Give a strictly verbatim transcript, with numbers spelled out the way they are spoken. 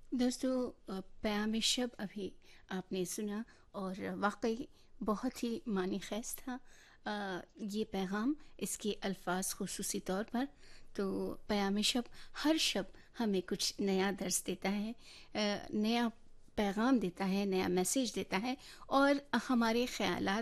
दोस्तों, अ, पैगाम शब अभी आपने सुना और वाकई बहुत ही मानी खैज था। अ, ये पैगाम, इसके अल्फाज खुसूसी तौर पर, तो पैगाम शब हर शब हमें कुछ नया दर्स देता है, अ, नया पैगाम देता है, नया मैसेज देता है और हमारे ख्यालात